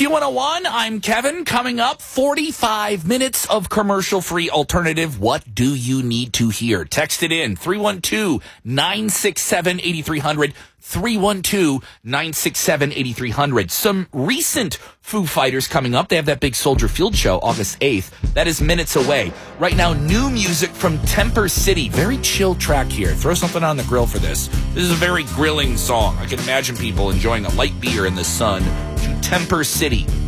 Q101, I'm Kevin. Coming up, 45 minutes of commercial-free alternative. What do you need to hear? Text it in, 312-967-8300, 312-967-8300. Some recent Foo Fighters coming up. They have that big Soldier Field show August 8th. That is minutes away. Right now, new music from Temper City. Very chill track here. Throw something on the grill for this. This is a very grilling song. I can imagine people enjoying a light beer in the sun. To Temper City.